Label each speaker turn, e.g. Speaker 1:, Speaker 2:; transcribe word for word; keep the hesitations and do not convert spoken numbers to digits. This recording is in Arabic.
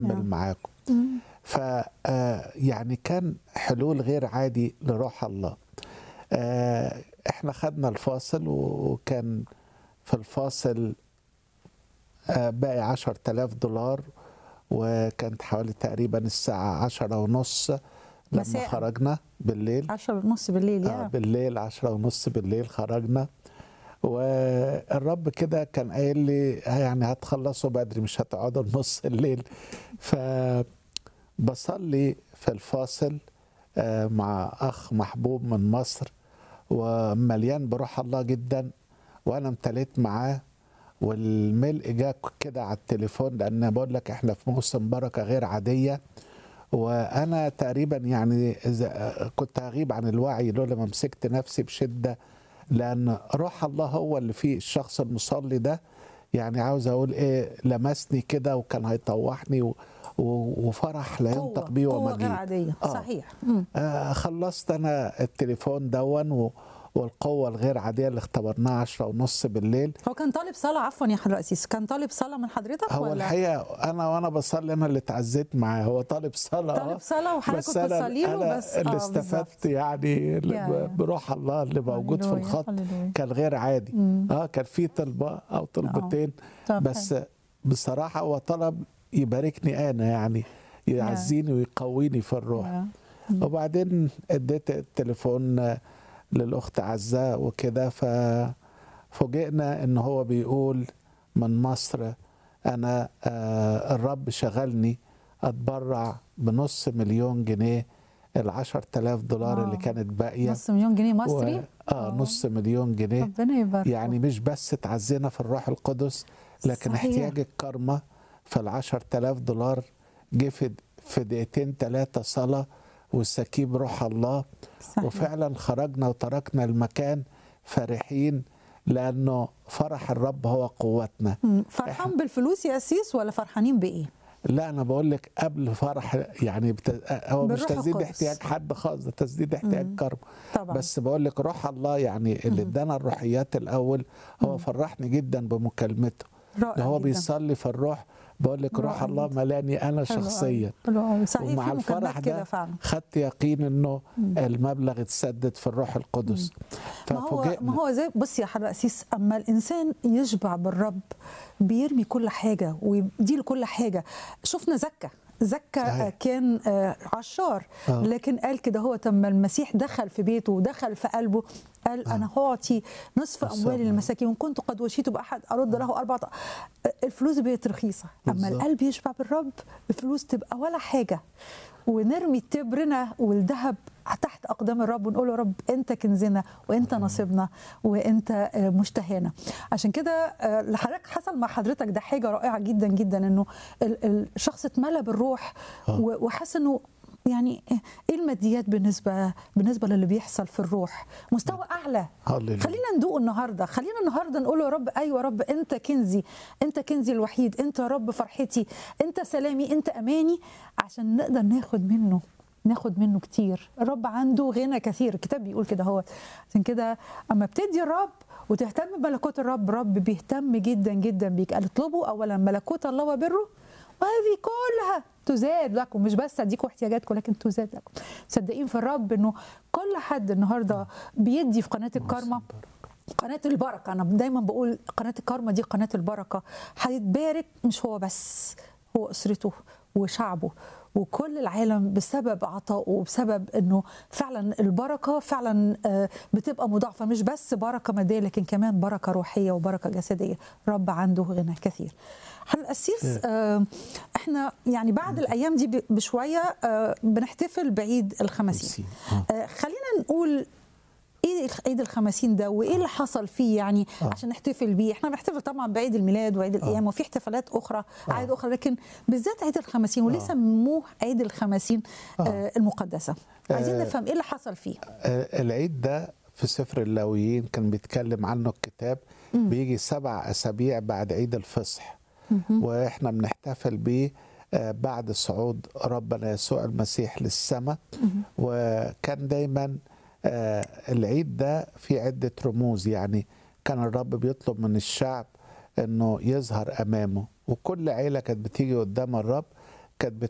Speaker 1: أكمل معاكم. ف آه، يعني كان حلول غير عادي لروح الله. آه، احنا خدنا الفاصل وكان في الفاصل آه، باقي عشر تلاف دولار، وكانت حوالي تقريبا الساعة عشرة ونص لما
Speaker 2: مساء.
Speaker 1: خرجنا بالليل.
Speaker 2: عشرة ونص بالليل
Speaker 1: آه
Speaker 2: يا
Speaker 1: بالليل عشرة ونص بالليل خرجنا، والرب كده كان قايل لي يعني هتخلصوا بدري، مش هتقعدوا نص الليل. فبصلي في الفاصل آه، مع أخ محبوب من مصر ومليان بروح الله جدا، وأنا امتليت معاه، والملء جاء كده على التليفون، لأن بقول لك احنا في موسم بركة غير عادية. وانا تقريبا يعني إذا كنت هغيب عن الوعي لولا ما مسكت نفسي بشده، لان روح الله هو اللي فيه الشخص المصلي ده. يعني عاوز اقول ايه، لمسني كده وكان هيطوحني و... و... وفرح لا ينطق
Speaker 2: قوة
Speaker 1: بيه
Speaker 2: قوة
Speaker 1: ومجيد.
Speaker 2: غير عادية.
Speaker 1: آه.
Speaker 2: صحيح. مم.
Speaker 1: آه خلصت انا التليفون دون و... والقوة الغير عادية اللي اختبرناها عشرة ونص بالليل.
Speaker 2: هو كان طالب صلاة، عفوا يا حضرة الرئيس، كان طالب صلاة من حضرتك
Speaker 1: هو
Speaker 2: ولا؟
Speaker 1: الحقيقة أنا وأنا بصلي أنا اللي اتعزيت معاه، هو طالب صلاة
Speaker 2: طالب صلاة وحضرتك
Speaker 1: بس
Speaker 2: كنت
Speaker 1: أنا
Speaker 2: بتصلي له
Speaker 1: أنا
Speaker 2: بس.
Speaker 1: اللي
Speaker 2: اه
Speaker 1: استفدت
Speaker 2: بالظبط.
Speaker 1: يعني
Speaker 2: يا- يا.
Speaker 1: بروح الله اللي موجود في
Speaker 2: هللويا،
Speaker 1: الخط
Speaker 2: هللويا.
Speaker 1: كان غير عادي.
Speaker 2: مم.
Speaker 1: اه كان في طلبة أو طلبتين،
Speaker 2: طب
Speaker 1: بس
Speaker 2: حلو.
Speaker 1: بصراحة هو طلب يباركني أنا، يعني يعزيني ويقويني في الروح.
Speaker 2: يا. مم.
Speaker 1: وبعدين اديت التليفون للأخت عزة وكده، ففوجئنا إن هو بيقول من مصر أنا آه الرب شغلني أتبرع بنص مليون جنيه، العشر تلاف دولار اللي
Speaker 2: آه.
Speaker 1: كانت باقية.
Speaker 2: نص مليون جنيه مصري.
Speaker 1: و... آه نص مليون جنيه.
Speaker 2: ربنا يبارك.
Speaker 1: يعني مش بس تعزينا في الروح القدس، لكن
Speaker 2: صحيح.
Speaker 1: احتياج الكرمة في العشر تلاف دولار جه في في دقيقتين ثلاثة صلاة والسكيب روح الله.
Speaker 2: صحيح.
Speaker 1: وفعلا خرجنا وتركنا المكان فرحين، لأنه فرح الرب هو قوتنا.
Speaker 2: مم. فرحان بالفلوس يا أسيس ولا فرحانين بإيه؟
Speaker 1: لا أنا بقول لك قبل فرح، يعني بت... هو مش
Speaker 2: بالروح
Speaker 1: تسديد
Speaker 2: القدس.
Speaker 1: احتياج حد خالص، ده تسديد احتياج
Speaker 2: مم.
Speaker 1: كرم.
Speaker 2: طبعا.
Speaker 1: بس بقول لك روح الله يعني اللي ادانا الروحيات الأول هو فرحني جدا بمكالمته.
Speaker 2: رائع
Speaker 1: ده هو
Speaker 2: جدا.
Speaker 1: بيصلي في الروح، بقول لك روح
Speaker 2: رائع
Speaker 1: الله
Speaker 2: جدا.
Speaker 1: ملاني أنا
Speaker 2: حلو
Speaker 1: شخصيا.
Speaker 2: أوي. حلو أوي. صحيح،
Speaker 1: ومع
Speaker 2: في
Speaker 1: الفرح
Speaker 2: مكالمات كده
Speaker 1: ده
Speaker 2: فعلا.
Speaker 1: خدت يقين انه المبلغ اتسدد في الروح القدس.
Speaker 2: ما هو ما
Speaker 1: ففوجئنا.
Speaker 2: هو زي بص يا حضرة أسيس، اما الانسان يشبع بالرب بيرمي كل حاجه ويديله كل حاجه. شفنا زكا زكا
Speaker 1: صحيح.
Speaker 2: كان آه، عشار،
Speaker 1: آه.
Speaker 2: لكن قال كده هو تم المسيح دخل في بيته ودخل في قلبه، قال
Speaker 1: آه.
Speaker 2: انا هعطي نصف
Speaker 1: نصف
Speaker 2: اموالي
Speaker 1: أموالي.
Speaker 2: للمساكين، وان كنت قد وشيت باحد ارد له اربعه. الفلوس بقت رخيصه، اما
Speaker 1: بالظبط.
Speaker 2: القلب يشبع بالرب الفلوس تبقى ولا حاجه، ونرمي تبرنا والذهب تحت اقدام الرب ونقول له رب انت كنزنا وانت نصيبنا وانت مشتهانا. عشان كده اللي حضرتك حصل مع حضرتك ده حاجه رائعه جدا جدا، انه الشخص اتملى بالروح وحس انه يعني ايه الماديات بالنسبه بالنسبه للي بيحصل في الروح، مستوى اعلى.
Speaker 1: هللويا.
Speaker 2: خلينا ندوق النهارده، خلينا النهارده نقول يا رب ايوه يا رب انت كنزي، انت كنزي الوحيد، انت يا رب فرحتي، انت سلامي، انت اماني، عشان نقدر ناخد منه ناخد منه كتير. الرب عنده غنى كثير، الكتاب بيقول كده. هو عشان كده اما بتدي الرب وتهتم بملكوت الرب، رب بيهتم جدا جدا بيك. قال اطلبوا اولا ملكوت الله وبره وهذه كلها تزاد لكم. مش بس اديكم احتياجاتكم لكن تزاد لكم. صدقين في الرب انه كل حد النهارده بيدي في قناه الكارما، قناة البركة. أنا دايما بقول قناة الكارما دي قناة البركة، هيتبارك مش هو بس، هو أسرته وشعبه وكل العالم بسبب عطائه وبسبب أنه فعلا البركة فعلا بتبقى مضاعفة، مش بس بركة مادية لكن كمان بركة روحية وبركة جسدية. رب عنده غنى كثير. هنأسيس احنا يعني بعد الأيام دي بشوية بنحتفل بعيد الخمسين. خلينا نقول ايه عيد الخمسين ده وايه اللي حصل فيه يعني آه. عشان نحتفل بيه. احنا بنحتفل طبعا بعيد الميلاد وعيد القيامه آه. وفي احتفالات اخرى آه. عيد اخرى، لكن بالذات عيد الخمسين وليه سموه عيد الخمسين آه. آه المقدسه. عايزين آه. نفهم ايه اللي حصل فيه.
Speaker 1: آه العيد ده في سفر اللاويين كان بيتكلم عنه الكتاب. م. بيجي سبع اسابيع بعد عيد الفصح، م. واحنا بنحتفل بيه آه بعد صعود ربنا يسوع المسيح للسماء. وكان دايما آه العيد ده فيه عدة رموز. يعني كان الرب بيطلب من الشعب انه يظهر امامه، وكل عيلة كانت بتيجي قدام الرب كانت